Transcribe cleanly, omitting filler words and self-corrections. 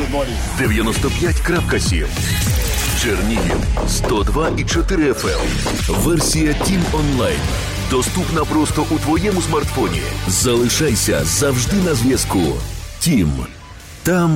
95.7. Чернігів 102,4 FM. Версія Тім онлайн. Доступна просто у твоєму смартфоні. Залишайся завжди на зв'язку. Тім. Там,